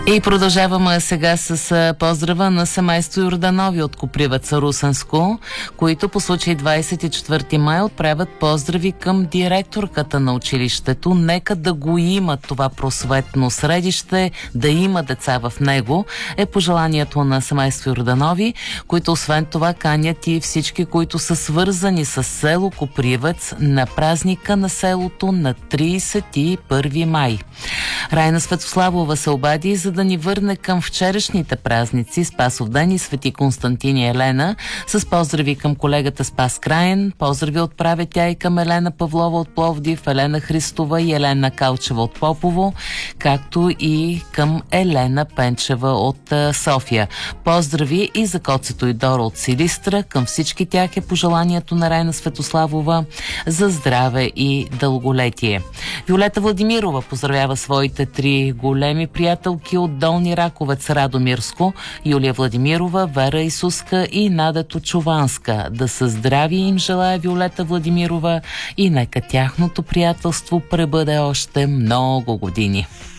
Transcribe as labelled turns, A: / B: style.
A: И продължаваме сега с поздрава на семейство Йорданови от Копривеца, Русенско, които по случай 24 май отправят поздрави към директорката на училището. Нека да го има това просветно средище, да има деца в него, е пожеланието на семейство Йорданови, които освен това канят и всички, които са свързани с село Копривец на празника на селото на 31 май. Райна Светославова се обади, за да ни върне към вчерашните празници Спасовден и Свети Константин и Елена, с поздрави към колегата Спас Краен. Поздрави отправя тя и към Елена Павлова от Пловдив, Елена Христова и Елена Калчева от Попово, както и към Елена Пенчева от София. Поздрави и за Коцето и Дора от Силистра. Към всички тях е пожеланието на Райна Светославова за здраве и дълголетие. Виолета Владимирова поздравява своите 3 големи приятелки от Долни Раковец, Радомирско, Юлия Владимирова, Вера Исуска и Нада Точованска. Да са здрави им желая Виолета Владимирова и нека тяхното приятелство пребъде още много години.